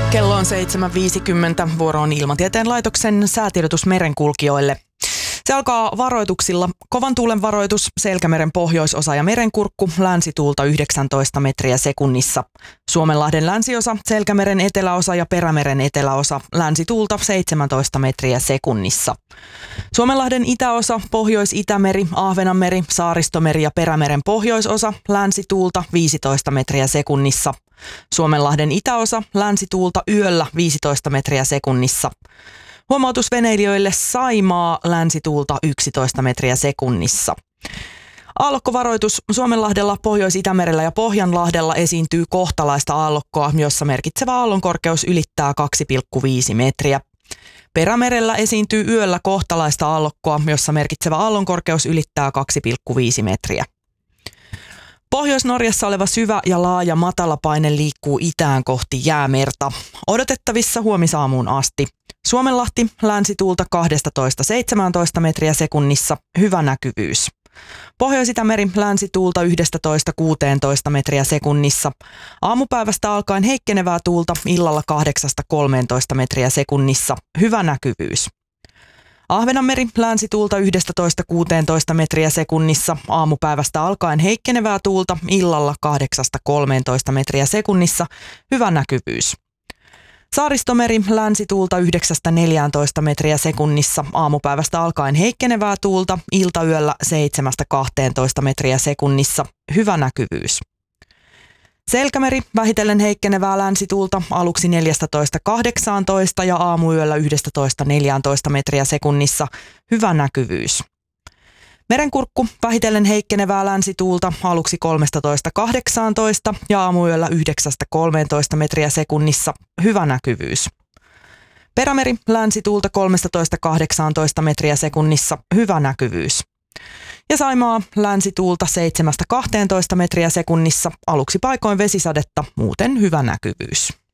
Kello on 7.50. Vuoro on Ilmatieteen laitoksen säätiedotus merenkulkijoille. Se alkaa varoituksilla. Kovan tuulen varoitus, Selkämeren pohjoisosa ja merenkurkku, länsituulta 19 metriä sekunnissa. Suomenlahden länsiosa, Selkämeren eteläosa ja Perämeren eteläosa, länsituulta 17 metriä sekunnissa. Suomenlahden itäosa, Pohjois-Itämeri, Ahvenanmeri, Saaristomeri ja Perämeren pohjoisosa, länsituulta 15 metriä sekunnissa. Suomenlahden itäosa, länsituulta yöllä 15 metriä sekunnissa. Huomautus veneilijöille: Saimaa, länsituulta 11 metriä sekunnissa. Aallokkovaroitus: Suomenlahdella, Pohjois-Itämerellä ja Pohjanlahdella esiintyy kohtalaista aallokkoa, jossa merkitsevä aallonkorkeus ylittää 2,5 metriä. Perämerellä esiintyy yöllä kohtalaista aallokkoa, jossa merkitsevä aallonkorkeus ylittää 2,5 metriä. Pohjois-Norjassa oleva syvä ja laaja matalapaine liikkuu itään kohti Jäämerta. Odotettavissa huomisaamuun asti. Suomenlahti, länsituulta 12-17 metriä sekunnissa, hyvä näkyvyys. Pohjois-Itämeri, länsituulta 11-16 metriä sekunnissa. Aamupäivästä alkaen heikkenevää tuulta, illalla 8-13 metriä sekunnissa, hyvä näkyvyys. Ahvenanmeri, länsituulta 11-16 metriä sekunnissa, aamupäivästä alkaen heikkenevää tuulta, illalla 8-13 metriä sekunnissa, hyvä näkyvyys. Saaristomeri, länsituulta 9-14 metriä sekunnissa, aamupäivästä alkaen heikkenevää tuulta, iltayöllä 7-12 metriä sekunnissa, hyvä näkyvyys. Selkämeri, vähitellen heikkenevää länsituulta, aluksi 14-18 ja aamuyöllä 11-14 metriä sekunnissa, hyvä näkyvyys. Merenkurkku, vähitellen heikkenevää länsituulta, aluksi 13-18 ja aamuyöllä 9-13 metriä sekunnissa, hyvä näkyvyys. Perämeri, länsituulta 13-18 metriä sekunnissa, hyvä näkyvyys. Ja Saimaa, länsituulta 7-12 metriä sekunnissa, aluksi paikoin vesisadetta, muuten hyvä näkyvyys.